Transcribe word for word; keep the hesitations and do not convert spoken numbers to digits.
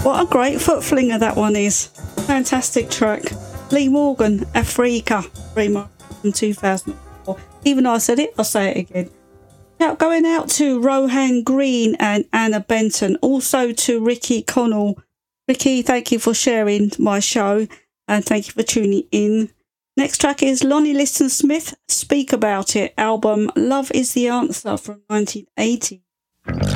What a great foot flinger that one is. Fantastic track. Lee Morgan, Africa, remix from two thousand four. Even though I said it, I'll say it again. Now going out to Rohan Green and Anna Benton. Also to Ricky Connell. Ricky, thank you for sharing my show and thank you for tuning in. Next track is Lonnie Liston Smith, Speak About It, album Love is the Answer from nineteen eighty.